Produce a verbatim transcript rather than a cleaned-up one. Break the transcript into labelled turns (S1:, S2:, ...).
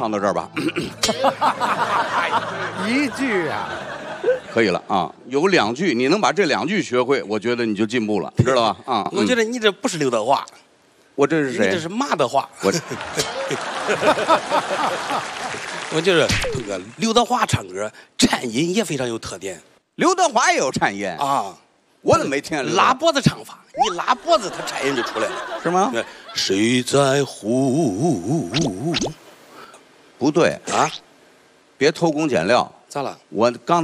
S1: 唱到这儿吧。
S2: 一句啊，
S1: 可以了啊，有两句，你能把这两句学会，我觉得你就进步了，知道吧？啊，
S3: 我觉得你这不是刘德华，
S1: 我这是谁？
S3: 你这是马德华。
S1: 我
S3: 我就是那个刘德华唱歌颤音也非常有特点
S1: 刘德华也有颤音
S3: 啊，
S1: 我怎么没听见？
S3: 拉脖子唱法，你拉脖子，他颤音就出来了，
S1: 是吗？
S3: 谁在乎？
S1: 不对
S3: 啊，
S1: 别偷工减料。
S3: 咋了？
S1: 我刚。